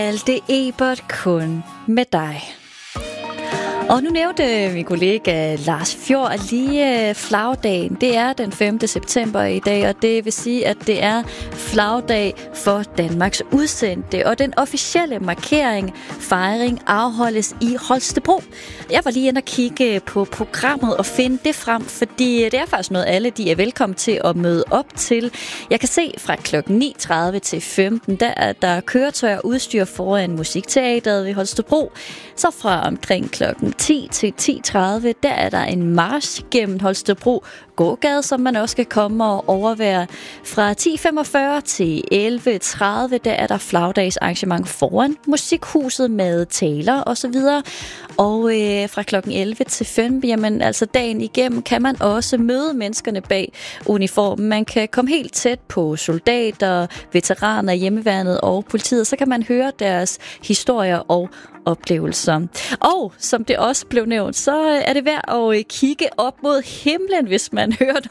Malte Ebert kun med dig. Og nu nævnte min kollega Lars Fjord lige flagdagen. Det er den 5. september i dag, og det vil sige, at det er flagdag for Danmarks udsendte. Og den officielle fejring afholdes i Holstebro. Jeg var lige inde og kigge på programmet og finde det frem, fordi det er faktisk noget, alle de er velkommen til at møde op til. Jeg kan se fra kl. 9.30 til 15, der er der køretøjer og udstyr foran Musikteatret ved Holstebro. Så fra omkring kl. 10 til 10.30, der er der en march gennem Holstebro gågade, som man også kan komme og overvære. Fra 10.45 til 11.30, der er der flagdagsarrangement foran Musikhuset med taler og så videre. Og fra kl. 11 til 5, jamen altså dagen igennem, kan man også møde menneskerne bag uniformen. Man kan komme helt tæt på soldater, veteraner, hjemmeværnet og politiet, så kan man høre deres historier og oplevelser. Og som det også blev nævnt, så er det værd at kigge op mod himlen, hvis man hører